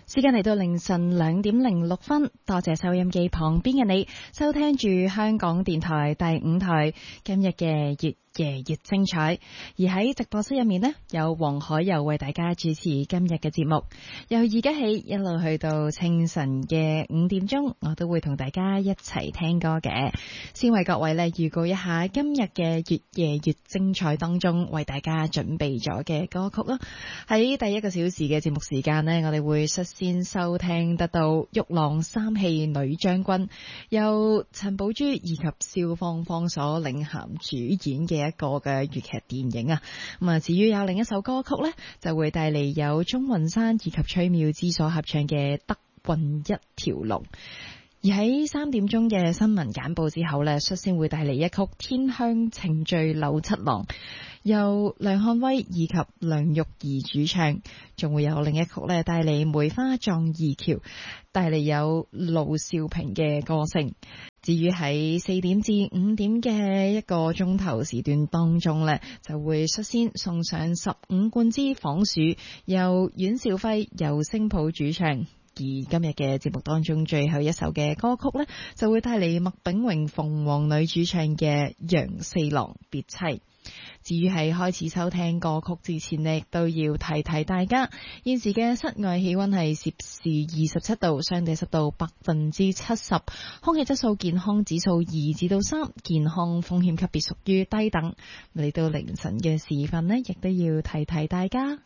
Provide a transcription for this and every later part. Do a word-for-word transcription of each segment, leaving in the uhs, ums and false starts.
時間嚟到凌晨兩點零六分，多謝收音機旁邊嘅你收聽住香港電台第五台今日嘅粵夜越精彩，而喺直播室入面呢，有黃海柔為大家主持今日嘅節目，由而家起一路去到清晨嘅五點鐘，我都會同大家一齊聽歌嘅。先為各位呢預告一下今日嘅粵夜越精彩當中為大家準備咗嘅歌曲啦。喺第一個小時嘅節目時間呢，我哋會率先收聽得到《玉郎三戲女將軍》，由陳寶珠以及蕭芳芳所領銜主演嘅一個嘅粵劇電影啊。咁啊，至於有另一首歌曲呢，就會帶嚟有鍾雲山以及崔妙芝所合唱嘅《德運一條龍》。而喺三點鐘嘅新聞簡報之後呢，率先會帶嚟一曲《天香情醉柳七郎》，由梁漢威以及梁玉儀主唱，仲會有另一曲呢帶嚟《梅花葬二橋》，帶嚟有盧少平嘅歌聲。至於喺四點至五點嘅一個鐘頭時段當中呢，就會率先送上十五貫之仿樹，由阮兆輝、由星譜主唱。而今日嘅節目當中最後一首嘅歌曲呢，就會帶嚟麥炳榮、鳳凰女主唱嘅《楊四郎別妻》。至於喺開始收聽歌曲之前呢，都要提提大家，現時嘅室外氣溫係攝氏二十七度，相對濕度百分之七十，空氣質素健康指數二至到三，健康風險級別屬於低等。嚟到凌晨嘅時分呢，亦都要提提大家。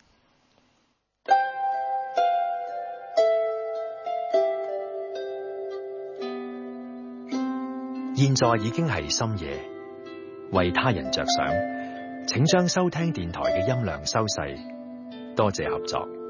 現在已經係深夜，為他人着想，請將收聽電台嘅音量收細，多謝合作。